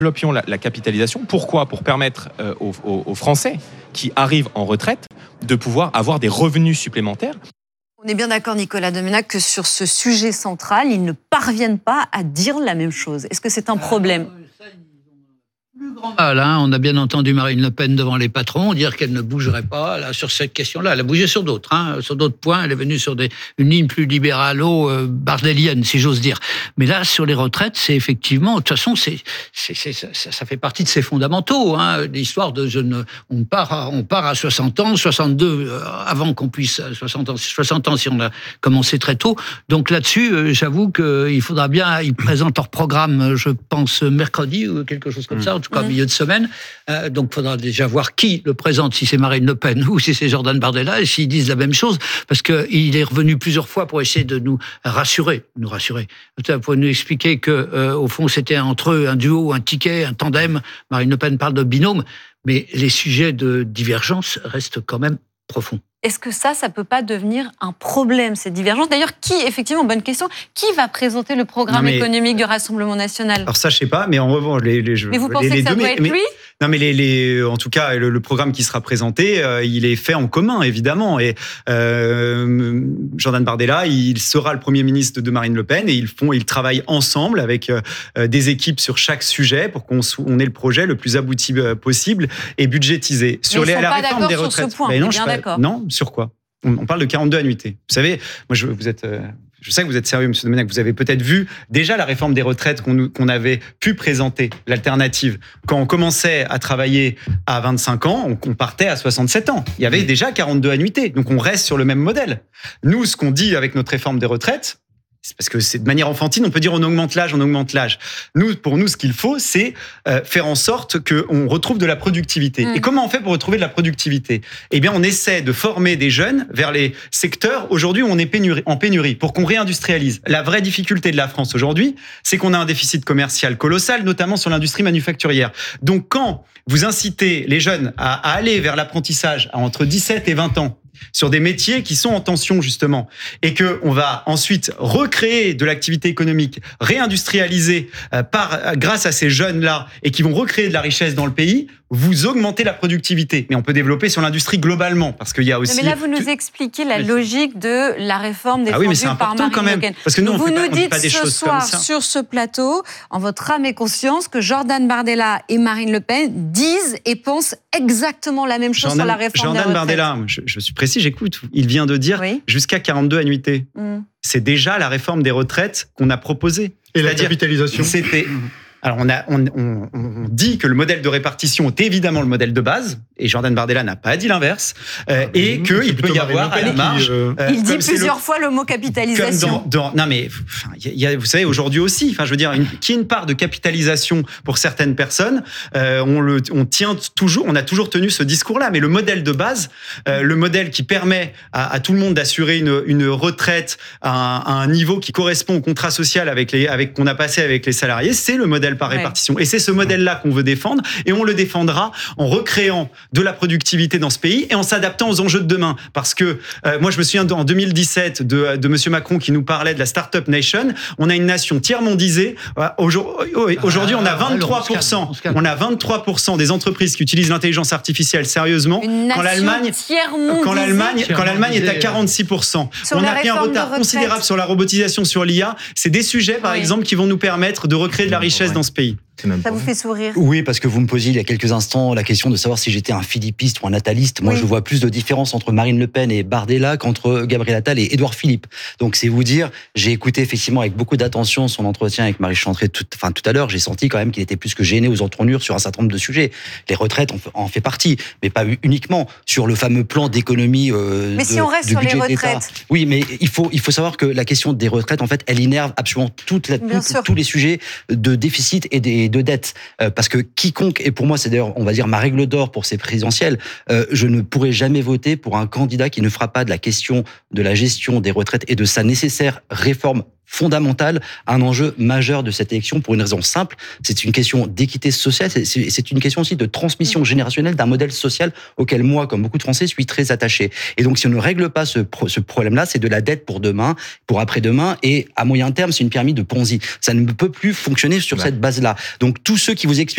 Développions la capitalisation. Pourquoi ? Pour permettre aux Français qui arrivent en retraite de pouvoir avoir des revenus supplémentaires. On est bien d'accord, Nicolas Domenach, que sur ce sujet central, ils ne parviennent pas à dire la même chose. Est-ce que c'est un problème ? On a bien entendu Marine Le Pen devant les patrons dire qu'elle ne bougerait pas là, sur cette question-là. Elle a bougé sur d'autres, sur d'autres points. Elle est venue sur une ligne plus libéralo-bardélienne, si j'ose dire. Mais là, sur les retraites, c'est effectivement, de toute façon, ça fait partie de ses fondamentaux. L'histoire de on part à 60 ans, 62 avant qu'on puisse 60 ans si on a commencé très tôt. Donc là-dessus, j'avoue qu'il faudra bien, ils présentent leur programme, je pense mercredi ou quelque chose comme ça. En tout cas, milieu de semaine. Donc, il faudra déjà voir qui le présente, si c'est Marine Le Pen ou si c'est Jordan Bardella, et s'ils disent la même chose, parce qu'il est revenu plusieurs fois pour essayer de nous rassurer. Pour nous expliquer que, au fond, c'était entre eux un duo, un ticket, un tandem. Marine Le Pen parle de binôme, mais les sujets de divergence restent quand même profonds. Est-ce que ça peut pas devenir un problème, cette divergence ? D'ailleurs, effectivement, bonne question, qui va présenter le programme économique du Rassemblement national ? Alors ça, je sais pas, mais en revanche, mais vous pensez que ça doit être lui ? Non, mais en tout cas, le programme qui sera présenté, il est fait en commun, évidemment. Et Jordan Bardella, il sera le Premier ministre de Marine Le Pen, et ils travaillent ensemble avec des équipes sur chaque sujet pour qu'on ait le projet le plus abouti possible et budgétisé. Sur la réforme des retraites. Sur ce point, on est bien d'accord. Non, sur quoi ? On parle de 42 annuités. Vous savez, moi, je sais que vous êtes sérieux, M. Domenach. Vous avez peut-être vu déjà la réforme des retraites qu'on avait pu présenter, l'alternative. Quand on commençait à travailler à 25 ans, on partait à 67 ans. Il y avait déjà 42 annuités. Donc, on reste sur le même modèle. Nous, ce qu'on dit avec notre réforme des retraites, c'est parce que c'est de manière enfantine, on peut dire on augmente l'âge. Pour nous, ce qu'il faut, c'est faire en sorte qu'on retrouve de la productivité. Et comment on fait pour retrouver de la productivité ? Eh bien, on essaie de former des jeunes vers les secteurs aujourd'hui où on est en pénurie, pour qu'on réindustrialise. La vraie difficulté de la France aujourd'hui, c'est qu'on a un déficit commercial colossal, notamment sur l'industrie manufacturière. Donc, quand vous incitez les jeunes à aller vers l'apprentissage entre 17 et 20 ans, sur des métiers qui sont en tension, justement, et qu'on va ensuite recréer de l'activité économique, réindustrialiser grâce à ces jeunes-là, et qui vont recréer de la richesse dans le pays, vous augmentez la productivité. Mais on peut développer sur l'industrie globalement, parce qu'il y a aussi... Mais là, vous nous expliquez la logique de la réforme défendue par Marine Le Pen. Parce que nous, vous nous dites ce soir, sur ce plateau, en votre âme et conscience, que Jordan Bardella et Marine Le Pen disent et pensent exactement la même chose sur la réforme des retraites. Jordan Bardella, je suis précis, j'écoute, il vient de dire jusqu'à 42 annuités. C'est déjà la réforme des retraites qu'on a proposée. Et la capitalisation ? Alors, on dit que le modèle de répartition est évidemment le modèle de base, et Jordan Bardella n'a pas dit l'inverse, et qu'il peut y avoir à la marge... il dit plusieurs fois le mot capitalisation. Non, mais vous savez, aujourd'hui aussi, je veux dire, qu'il y ait une part de capitalisation pour certaines personnes, on a toujours tenu ce discours-là, mais le modèle de base, le modèle qui permet à tout le monde d'assurer une retraite à un niveau qui correspond au contrat social qu'on a passé avec les salariés, c'est le modèle par répartition. Et c'est ce modèle-là qu'on veut défendre, et on le défendra en recréant de la productivité dans ce pays et en s'adaptant aux enjeux de demain. Parce que moi, je me souviens en 2017 de M. Macron qui nous parlait de la Startup Nation. On a une nation tiers-mondisée. Aujourd'hui, on a 23% des entreprises qui utilisent l'intelligence artificielle sérieusement. Quand l'Allemagne est à 46%. On a pris un retard considérable sur la robotisation, sur l'IA. C'est des sujets, par exemple, qui vont nous permettre de recréer de la richesse dans ce pays. Ça vous fait sourire ? Oui, parce que vous me posiez il y a quelques instants la question de savoir si j'étais un philippiste ou un nataliste. Moi, je vois plus de différence entre Marine Le Pen et Bardella qu'entre Gabriel Attal et Édouard Philippe. Donc, c'est vous dire, j'ai écouté effectivement avec beaucoup d'attention son entretien avec Marie Chantrey tout à l'heure. J'ai senti quand même qu'il était plus que gêné aux entournures sur un certain nombre de sujets. Les retraites en fait partie, mais pas uniquement sur le fameux plan d'économie mais si on reste sur les retraites. Oui, mais il faut savoir que la question des retraites, en fait, elle innerve absolument tous les sujets de déficit et de dette. Parce que quiconque, et pour moi c'est d'ailleurs, on va dire, ma règle d'or pour ces présidentielles, je ne pourrai jamais voter pour un candidat qui ne fera pas de la question de la gestion des retraites et de sa nécessaire réforme fondamentale, un enjeu majeur de cette élection pour une raison simple, c'est une question d'équité sociale, c'est une question aussi de transmission générationnelle d'un modèle social auquel moi, comme beaucoup de Français, suis très attaché. Et donc si on ne règle pas ce problème-là, c'est de la dette pour demain, pour après-demain, et à moyen terme, c'est une pyramide de Ponzi. Ça ne peut plus fonctionner sur cette base-là. Donc tous ceux qui vous expliquent